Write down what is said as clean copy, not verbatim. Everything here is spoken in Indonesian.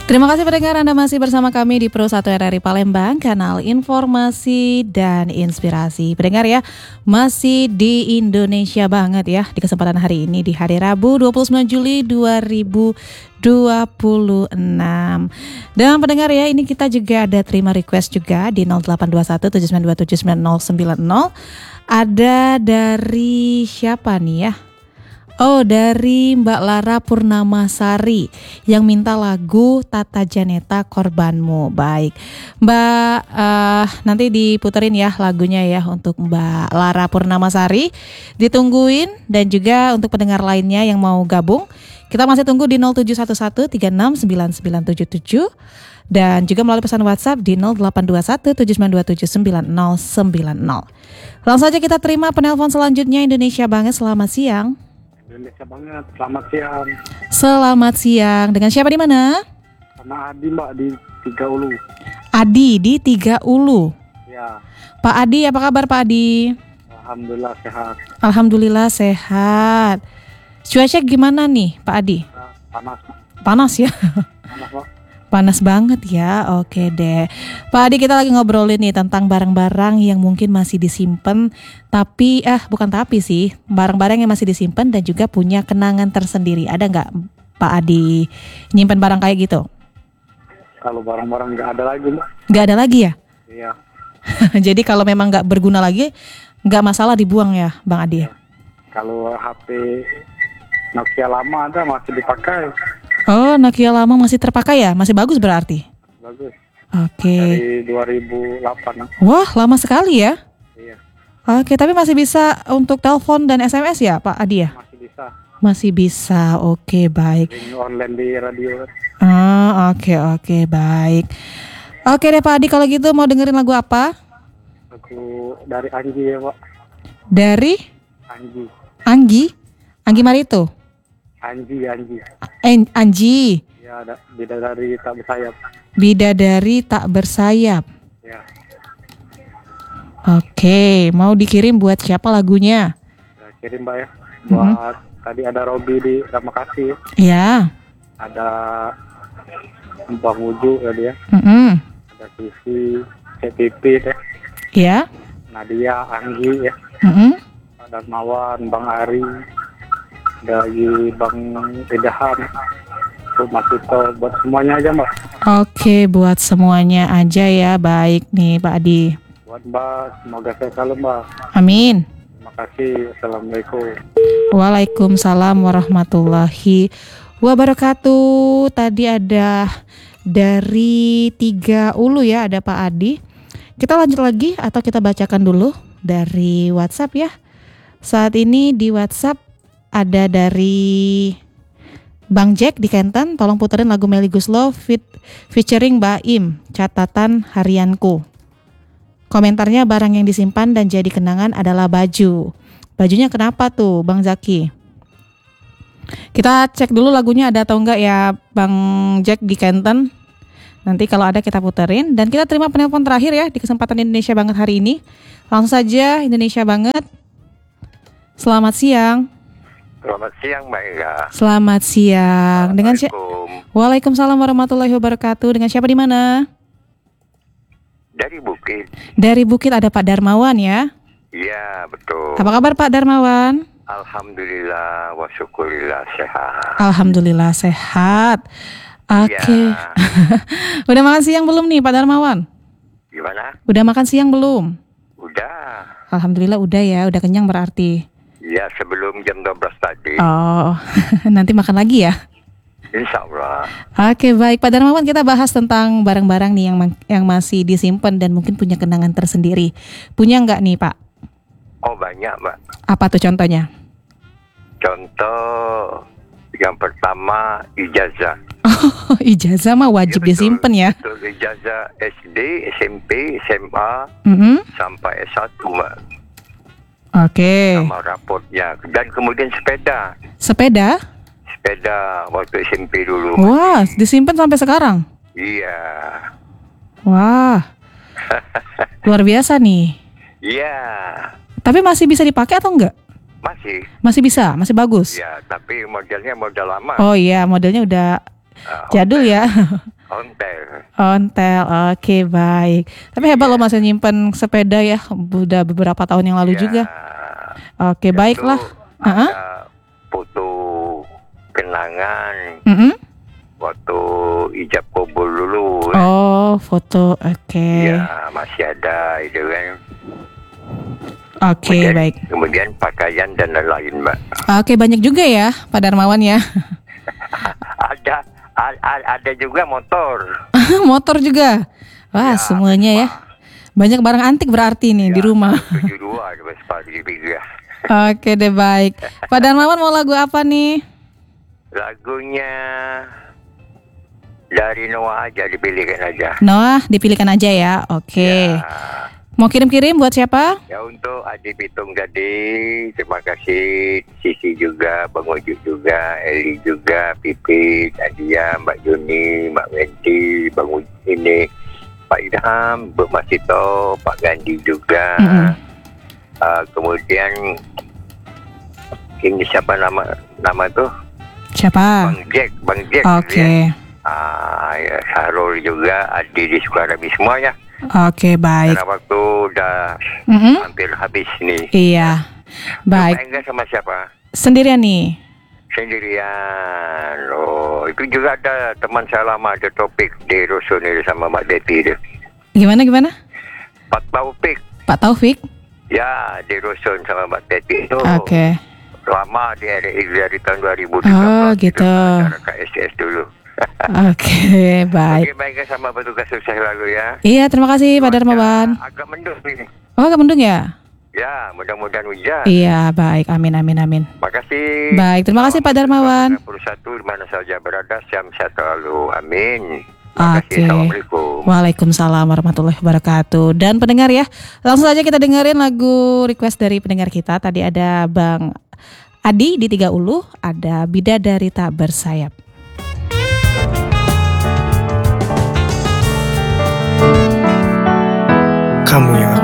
Terima kasih pendengar, Anda masih bersama kami di Pro 1 RRI Palembang, kanal informasi dan inspirasi. Pendengar ya, masih di Indonesia banget ya di kesempatan hari ini di hari Rabu 29 Juli 2026. Dan pendengar ya, ini kita juga ada terima request juga di 0821 792 79090. Ada dari siapa nih ya? Oh, dari Mbak Lara Purnamasari yang minta lagu Tata Janeta Korbanmu. Baik, Mbak, nanti diputerin ya lagunya ya untuk Mbak Lara Purnamasari. Ditungguin, dan juga untuk pendengar lainnya yang mau gabung, kita masih tunggu di 0711 369977 dan juga melalui pesan WhatsApp di 0821 792 79090. Langsung saja kita terima penelpon selanjutnya. Indonesia banget, selamat siang. Indonesia banget, selamat siang. Selamat siang. Dengan siapa di mana? Sama Adi Mbak di Tiga Ulu. Adi di Tiga Ulu. Ya. Pak Adi, apa kabar Pak Adi? Alhamdulillah sehat. Alhamdulillah sehat. Cuaca gimana nih Pak Adi? Panas. Panas ya? Panas Mbak. Panas banget ya. Oke deh. Pak Adi, kita lagi ngobrolin nih tentang barang-barang yang mungkin masih disimpan, tapi barang-barang yang masih disimpan dan juga punya kenangan tersendiri. Ada nggak Pak Adi nyimpen barang kayak gitu? Kalau barang-barang nggak ada lagi Mbak. Nggak ada lagi ya? Iya. Jadi kalau memang nggak berguna lagi, nggak masalah dibuang ya Bang Adi? Kalau HP Nokia lama ada masih dipakai. Oh, Nokia lama masih terpakai ya? Masih bagus berarti? Bagus. Oke. Dari 2008. Wah, lama sekali ya? Iya. Oke, tapi masih bisa untuk telepon dan SMS ya Pak Adi ya? Masih bisa. Masih bisa, oke baik. Ini online di radio. Oke, baik. Oke deh Pak Adi, kalau gitu mau dengerin lagu apa? Aku dari Anji ya Pak. Dari? Anji. Anggi Marito? Anji. Anji. Ya, ada Bidadari Tak Bersayap. Bidadari Tak Bersayap. Ya. Oke, mau dikirim buat siapa lagunya? Ya, kirim Mbak ya. Buat tadi ada Robi di Ramakasih. Ya. Ada Mbak Muju ya dia. Ada Sisi, CPP deh. Ya. Nadia, Anggi ya. Ada Mawan, Bang Ari. Dari Bang Idahan. Mas Tito, buat semuanya aja Mbak. Oke, buat semuanya aja ya. Baik nih Pak Adi. Buat Mbak, semoga sehat selalu Mbak. Amin. Terima kasih. Assalamualaikum. Waalaikumsalam warahmatullahi wabarakatuh. Tadi ada dari Tiga Ulu ya, ada Pak Adi. Kita lanjut lagi atau kita bacakan dulu dari WhatsApp ya. Saat ini di WhatsApp ada dari Bang Jack di Kenton. Tolong puterin lagu Melly Goeslaw featuring Baim, Catatan Harianku. Komentarnya, barang yang disimpan dan jadi kenangan adalah baju. Bajunya kenapa tuh Bang Zaki? Kita cek dulu lagunya ada atau enggak ya Bang Jack di Kenton. Nanti kalau ada kita puterin. Dan kita terima penelpon terakhir ya di kesempatan Indonesia Banget hari ini. Langsung saja, Indonesia Banget. Selamat siang. Selamat siang Mbak Ega. Selamat siang. Dengan Waalaikumsalam warahmatullahi wabarakatuh. Dengan siapa di mana? Dari Bukit. Dari Bukit ada Pak Darmawan ya? Iya, betul. Apa kabar Pak Darmawan? Alhamdulillah wa syukurillah sehat. Alhamdulillah sehat. Oke. Ya. Udah makan siang belum nih Pak Darmawan? Gimana? Udah makan siang belum? Udah. Alhamdulillah udah ya, udah kenyang berarti. Ya, sebelum jam 12 tadi. Oh, nanti makan lagi ya? Insya Allah. Oke, baik Pak Darmawan, kita bahas tentang barang-barang nih yang masih disimpan dan mungkin punya kenangan tersendiri. Punya nggak nih Pak? Oh, banyak Mbak. Apa tuh contohnya? Contoh yang pertama ijazah. Oh, ijazah mah wajib disimpan ya? Betul, ijazah SD, SMP, SMA, sampai S1 Mbak. Oke. Sama rapotnya. Dan kemudian sepeda. Sepeda? Sepeda waktu SMP dulu. Wah, disimpan sampai sekarang? Iya. Wah, luar biasa nih. Iya. Tapi masih bisa dipakai atau enggak? Masih. Masih bisa, masih bagus. Iya, tapi modelnya model lama. Oh iya, modelnya udah jadul ya. Ontel, oke baik. Tapi hebat lo masih nyimpen sepeda ya, udah beberapa tahun yang lalu juga. Oke, baiklah. Ada foto kenangan waktu ijab kabul dulu. Oh, foto, oke. Ya, masih ada itu kan. Oke, baik. Kemudian pakaian dan lain-lain, Mbak. Oke, banyak juga ya, Pak Darmawan ya. Ada juga motor. Motor juga. Wah, semuanya ya. Banyak barang antik berarti nih di rumah. 72 Vespa 3. Oke deh, baik. Pak Darmawan mau lagu apa nih? Lagunya dari Noah aja, dipilihkan aja. Noah dipilihkan aja ya. Oke. Ya. Mau kirim-kirim buat siapa? Ya, untuk Adi Pitung tadi, terima kasih. Sisi juga, Bang Ojuk juga, Eli juga, Pipi, Nadia, Mbak Juni, Mbak Wendy, Bang ini, Pak Idham, Bu Masito, Pak Gandhi juga. Kemudian ini siapa nama tuh? Siapa? Bang Jack. Oke. Ya, Sarul juga, Adi di Sukarami semuanya. Oke, baik. Karena waktu udah hampir habis nih. Iya. Baik. Enggak sama siapa? Sendirian nih. Sendirian. Oh, itu juga ada teman saya lama, ada Topik di Rusun ini sama Mbak Deti deh. Gimana? Pak Taufik. Pak Taufik? Ya, di Rusun sama Mbak Deti itu. Oke. Lama di RRI dari tahun 2013. Oh, gitu. Acara KSS dulu. Oke, baik. Oke, baik sama petugas sukses lalu ya. Iya, terima kasih Pak Darmawan. Agak mendung ini. Oh, agak mendung ya? Ya, mudah-mudahan hujan. Iya, baik. Amin. Makasih. Baik, terima kasih Pak Darmawan. 21 di mana saja berada, jam satu lalu. Amin. Oke. Assalamualaikum. Waalaikumsalam warahmatullahi wabarakatuh. Dan pendengar ya, langsung saja kita dengerin lagu request dari pendengar kita. Tadi ada Bang Adi di 3 Ulu, ada Bidadari Tak Bersayap. Kamu yang